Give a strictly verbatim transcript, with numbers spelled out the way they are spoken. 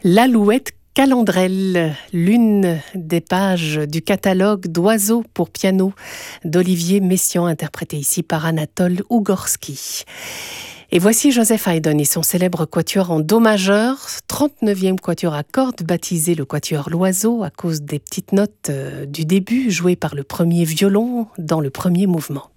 L'Alouette Calandrelle, l'une des pages du catalogue d'oiseaux pour piano d'Olivier Messiaen, interprété ici par Anatole Ougorski. Et voici Joseph Haydn et son célèbre quatuor en do majeur, trente-neuvième quatuor à cordes, baptisé le quatuor L'Oiseau à cause des petites notes du début jouées par le premier violon dans le premier mouvement.